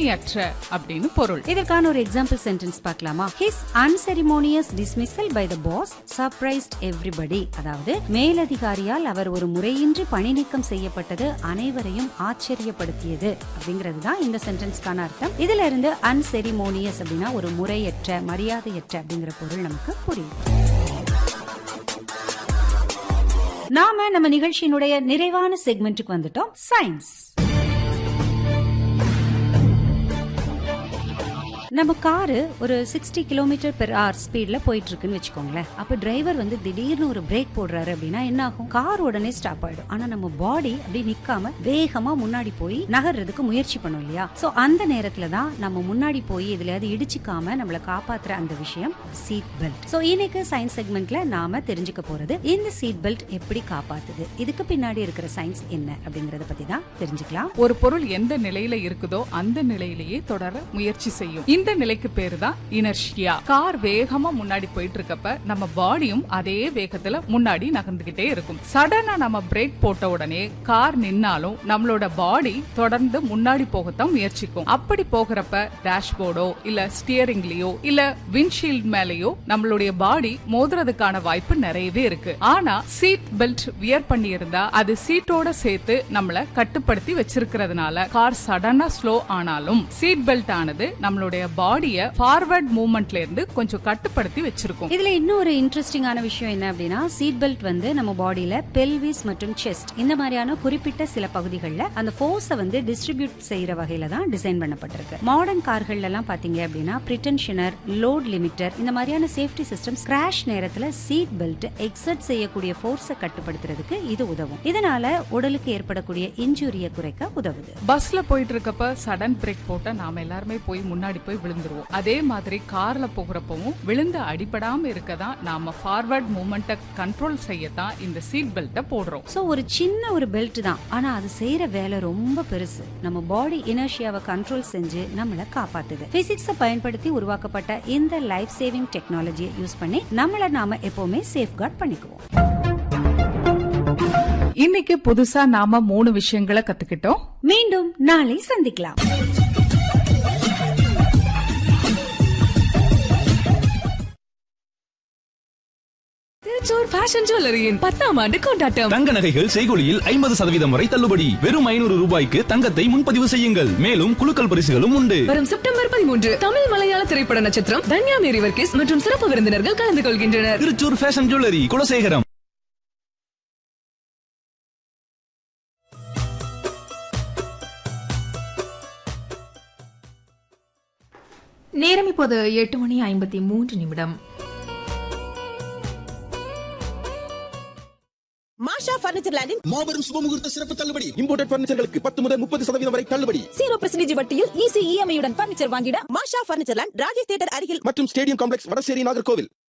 உரிமையற்ற அப்படின்னு பொருள். இதற்கான ஒரு எக்ஸாம்பிள் சென்டென்ஸ் பார்க்கலாமா? His unceremonious dismissal by the boss surprised everybody. அதாவது மேலதிகாரியால் அவர் ஒரு முறையின்றி பணி நீக்கம் செய்யப்பட்டது அனைவரையும் ஆச்சரியப்படுத்தியது அப்படிங்கிறது தான் இந்த சென்டென்ஸ்க்கான அர்த்தம். இதுல இருந்து அன்செரிமோனியஸ் அப்படின்னா ஒரு முறையற்ற, மரியாதையற்ற அப்படிங்கிற பொருள் நமக்கு புரியும். நாம நம்ம நிகழ்ச்சியினுடைய நிறைவான செக்மெண்ட்டுக்கு வந்துட்டோம், சயின்ஸ். நம்ம காரு ஒரு 60 km/h ஸ்பீட்ல போயிட்டு இருக்குன்னு வச்சுக்கோங்களேன். அப்ப டிரைவர் வந்து திடீர்னு ஒரு பிரேக் போடுறாரு அப்படின்னா என்ன ஆகும்? கார் உடனே ஸ்டாப் ஆயிடும். ஆனா நம்ம பாடி அப்படி நிக்காம வேகமா முன்னாடி போய் நகர்றதுக்கு முயற்சி பண்ணும் இல்லையா? சோ அந்த நேரத்துல தான் நம்ம முன்னாடி போய் எதுலயாவது இடிச்சுக்காம நம்மள காப்பாத்துற அந்த விஷயம் சீட் பெல்ட். சோ இன்னைக்கு சயின்ஸ் செக்மெண்ட்ல நாம தெரிஞ்சுக்க போறது இந்த சீட் பெல்ட் எப்படி காப்பாத்துது, இதுக்கு பின்னாடி இருக்கிற சயின்ஸ் என்ன அப்படிங்கறத பத்தி தான் தெரிஞ்சுக்கலாம். ஒரு பொருள் எந்த நிலையில இருக்குதோ அந்த நிலையிலேயே தொடர முயற்சி செய்யும். இந்த நிலைக்கு பேரு தான் இனர்ஷியா. கார் வேகமா முன்னாடி போயிட்டு இருக்கப்ப நம்ம பாடியும் அதே வேகத்துல முன்னாடி நகர்ந்துகிட்டே இருக்கும். சடனா நம்ம பிரேக் போட்ட உடனே கார் நின்னாலும் நம்மளோட பாடி தொடர்ந்து முன்னாடி போகத்தான் முயற்சிக்கும். அப்படி போகிறப்ப டேஷ்போர்டோ இல்ல ஸ்டியரிங்லயோ இல்ல விண்ட்ஷீல்ட் மேலயோ நம்மளுடைய பாடி மோதுறதுக்கான வாய்ப்பு நிறையவே இருக்கு. ஆனா சீட் பெல்ட் வியர் பண்ணி இருந்தா அது சீட்டோட சேர்த்து நம்மள கட்டுப்படுத்தி வச்சிருக்கிறதுனால கார் சடனா ஸ்லோ ஆனாலும் சீட் பெல்ட் ஆனது நம்மளுடைய பாடிய ஃபார்வர்ட் மூவ்மெண்ட்ல இருந்து கொஞ்சம் கட்டுப்படுத்தி வச்சிருக்கும். இதுல இன்னொரு இன்ட்ரெஸ்டிங்கான விஷயம் என்ன அப்படின்னா, சீட் பெல்ட் வந்து நம்ம பாடியில பெல்விஸ் மற்றும் செஸ்ட் இந்த மாதிரியான குறிப்பிட்ட சில பகுதிகளில் அந்த ஃபோர்ஸை வந்து டிஸ்ட்ரிபியூட் செய்யற வகையில தான் டிசைன் பண்ணப்பட்டிருக்கு. மாடர்ன் கார்கள்ல எல்லாம் பாத்தீங்க அப்படின்னா பிரிட்டென்ஷனர், லோட் லிமிட்டர் இந்த மாதிரியான சேஃப்டி சிஸ்டம் கிராஷ் நேரத்துல சீட் பெல்ட் எக்ஸர்ட் செய்யக்கூடிய ஃபோர்ஸை கட்டுப்படுத்துறதுக்கு இது உதவும். இதனால உடலுக்கு ஏற்படக்கூடிய இன்ஜூரியை குறைக்க உதவுது. பஸ்ல போயிட்டு இருக்கப்ப சடன் பிரேக் போட்ட நாம எல்லாருமே போய் முன்னாடி போய் விழுந்துருவோம். அதே மாதிரி கார்ல போகிறப்பவும் விழுந்து அடிபடாம இருக்கதான் நாம ஃபார்வர்ட் மூவ்மெண்ட்டை கண்ட்ரோல் செய்யத்தான் இந்த சீட் பெல்ட்டை போடுறோம். சோ ஒரு சின்ன ஒரு பெல்ட் தான், ஆனா அது செய்யற வேலை ரொம்ப பெருசு. நம்ம பாடி இனர்ஷியாவை கண்ட்ரோல் செஞ்சு நம்மள காப்பாத்துது. பிசிக்ஸை பயன்படுத்தி உருவாக்கப்பட்ட இந்த லைஃப் சேவிங் டெக்னாலஜியை யூஸ் பண்ணி நம்மள நாம எப்பவுமே சேஃப்கார்ட் பண்ணிக்குவோம். இன்னைக்கு புதுசா நாம 3 விஷயங்களை கத்துக்கிட்டோம். மீண்டும் நாளை சந்திக்கலாம். திருச்சூர் ஃபேஷன் ஜுவல்லரியின் 10ஆம் ஆண்டு கொண்டாட்டம். தங்க நகைகள் செய்கூலியில் 50% வரை தள்ளுபடி. வெறும் 500 ரூபாய்க்கு தங்கத்தை முன்பதிவு செய்யுங்கள். மேலும் குலுக்கல் பரிசுகளும் உண்டு. வரும் செப்டம்பர் 13 தமிழ் மலையாள திரைப்பட நட்சத்திரம் தன்யா மேரி வர்கீஸ் மற்றும் சிறப்பு விருந்தினர்கள் கலந்து கொள்கின்றனர். Thrissur fashion jewellery, Kulasekaram. நேரம் இப்போது 8:53. மாஷா பர்னிச்சர் லேண்டின் மாபெரும் சுபமுகூர்த்த சிறப்பு தள்ளுபடி. இம்போர்ட்டட் பர்னிச்சர்களுக்கு 10 முதல் 30% வரை தள்ளுபடி. 0% வட்டியில் ஈஸி இஎம்ஐ உடன் பர்னிச்சர் வாங்கிட மாஷா பர்னிச்சர் லேண்ட், ராஜேஷ் தியேட்டர் அருகில் மற்றும் ஸ்டேடியம் காம்ப்ளெக்ஸ், வடசேரி, நாகர்கோவில்.